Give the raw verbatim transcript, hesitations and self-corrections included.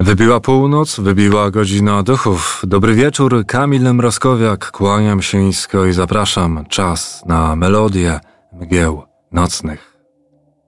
Wybiła północ, wybiła godzina duchów. Dobry wieczór, Kamil Mrozkowiak. Kłaniam się nisko i zapraszam. Czas na melodię mgieł nocnych.